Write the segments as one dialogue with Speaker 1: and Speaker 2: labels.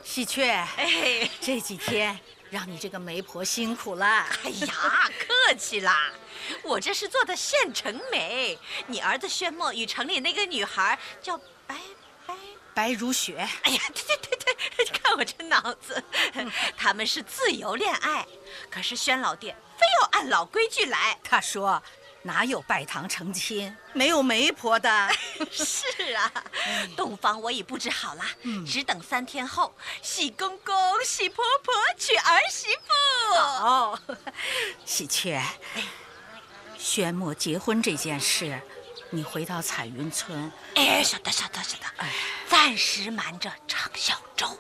Speaker 1: 喜鹊，
Speaker 2: 哎，
Speaker 1: 这几天让你这个媒婆辛苦了。
Speaker 2: 哎呀，客气啦，我这是做的县城媒。你儿子宣墨与城里那个女孩叫
Speaker 1: 白如雪。
Speaker 2: 哎呀，对，看我这脑子，他们是自由恋爱，可是宣老爹非要按老规矩来。
Speaker 1: 他说哪有拜堂成亲，没有媒婆的。
Speaker 2: 是啊，洞房我已布置好了，只等3天后，喜公公、喜婆婆娶儿媳妇。
Speaker 1: 好，喜鹊，宣墨结婚这件事，你回到彩云村。
Speaker 2: 哎，晓得，暂时瞒着常小周。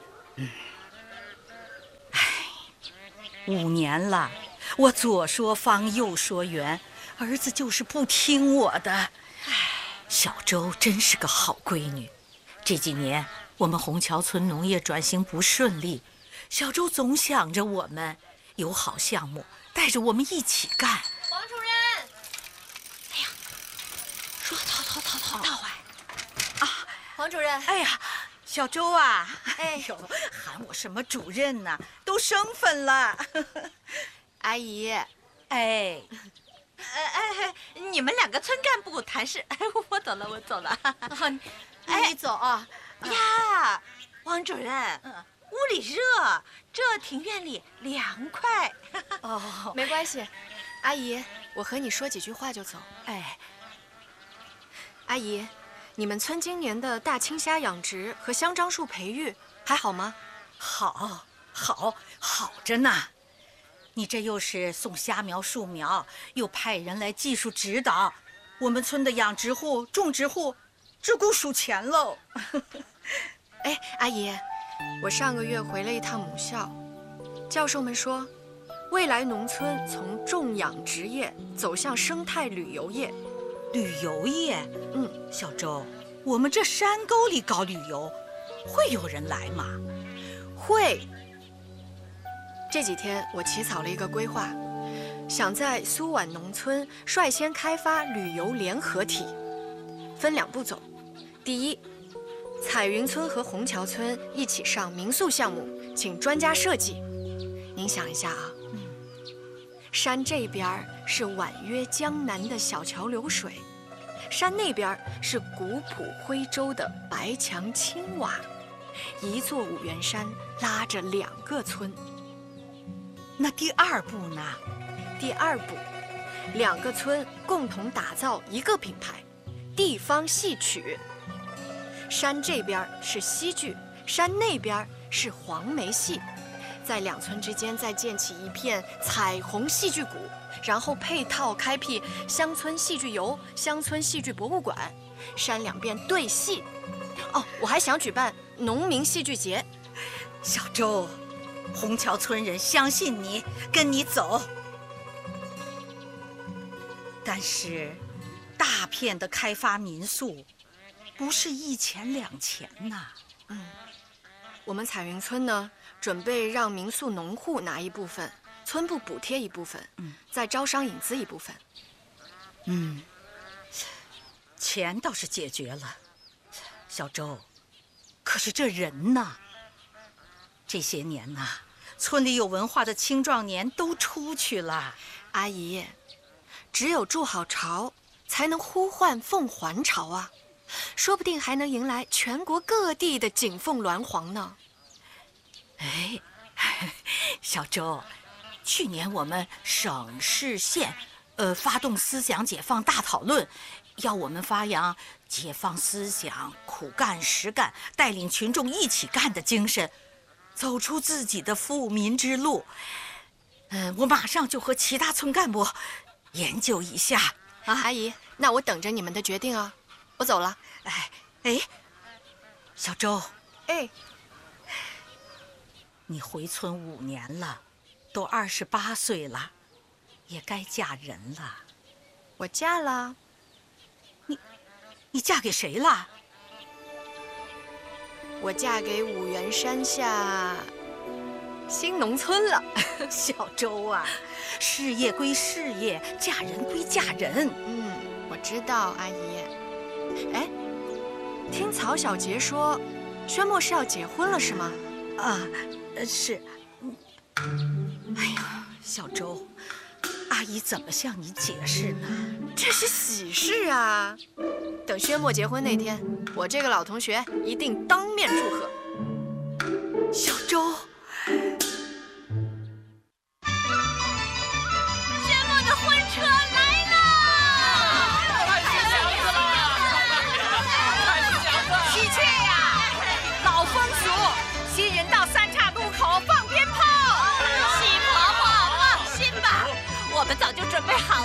Speaker 1: 5年了，我左说方，右说圆，儿子就是不听我的。小周真是个好闺女。这几年我们虹桥村农业转型不顺利，小周总想着我们，有好项目带着我们一起干。
Speaker 3: 黄主任，
Speaker 2: 哎呀，说逃快
Speaker 3: 啊！黄主任，
Speaker 1: 哎呀，小周啊，
Speaker 3: 哎
Speaker 1: 呦，喊我什么主任呢？都升分了。
Speaker 3: 阿姨，
Speaker 1: 哎，
Speaker 2: 你们2个村干部谈事，我走了。
Speaker 3: 你走啊。
Speaker 2: 呀，王主任，屋里热，这庭院里凉快。
Speaker 1: 哦，
Speaker 3: 没关系，阿姨，我和你说几句话就走。
Speaker 1: 哎，
Speaker 3: 阿姨，你们村今年的大青虾养殖和香樟树培育还好吗？
Speaker 1: 好着呢。你这又是送虾苗、树苗，又派人来技术指导，我们村的养殖户、种植户只顾数钱喽。
Speaker 3: 哎，阿姨，我上个月回了一趟母校，教授们说，未来农村从种养殖业走向生态旅游业。
Speaker 1: 旅游业？小周，我们这山沟里搞旅游，会有人来吗？
Speaker 3: 会。这几天我起草了一个规划，想在苏皖农村率先开发旅游联合体，分2步走。第一，彩云村和虹桥村一起上民宿项目，请专家设计。您想一下啊，山这边是婉约江南的小桥流水，山那边是古朴徽州的白墙青瓦，一座五原山拉着2个村。
Speaker 1: 那第2步呢？
Speaker 3: 第2步，2个村共同打造一个品牌，地方戏曲。山这边是戏剧，山那边是黄梅戏，在2村之间再建起一片彩虹戏剧谷，然后配套开辟乡村戏剧游、乡村戏剧博物馆，山2边对戏。哦，我还想举办农民戏剧节。
Speaker 1: 小周，虹桥村人相信你，跟你走。但是，大片的开发民宿，不是1钱2钱呐。
Speaker 3: 我们彩云村呢，准备让民宿农户拿一部分，村部补贴一部分，再招商引资一部分。
Speaker 1: 钱倒是解决了，小周，可是这人呢？这些年呐，村里有文化的青壮年都出去了。
Speaker 3: 阿姨，只有筑好巢，才能呼唤凤还巢啊！说不定还能迎来全国各地的锦凤鸾凰呢。
Speaker 1: 哎，小周，去年我们省市县发动思想解放大讨论，要我们发扬解放思想、苦干实干，带领群众一起干的精神，走出自己的富民之路。我马上就和其他村干部研究一下。
Speaker 3: 阿姨，那我等着你们的决定啊！我走了。
Speaker 1: 哎，小周，你回村5年了，都28岁了，也该嫁人了。
Speaker 3: 我嫁了。
Speaker 1: 你嫁给谁了？
Speaker 3: 我嫁给五原山下新农村了。
Speaker 1: 小周啊，事业归事业，嫁人归嫁人。
Speaker 3: 我知道，阿姨。哎，听曹小杰说，宣墨是要结婚了是吗？
Speaker 1: 啊，是。哎呀，小周，阿姨怎么向你解释呢？
Speaker 3: 这是喜事啊！等宣墨结婚那天，我这个老同学一定当面祝贺。
Speaker 1: 小周，
Speaker 2: 宣墨的婚车来了！
Speaker 1: 喜鹊呀，老风俗，新人到三岔路口放鞭炮。
Speaker 2: 喜婆婆，放心吧，我们早就准备好